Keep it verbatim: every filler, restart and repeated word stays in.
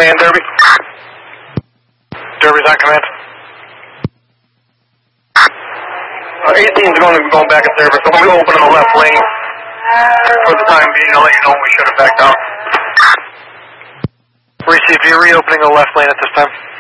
command, Derby. Derby's on command. Uh, eighteen's going to be going back in service, so we'll open in the left lane for the time being. I'll let you know when we shut it back down. Receive, you're reopening the left lane at this time.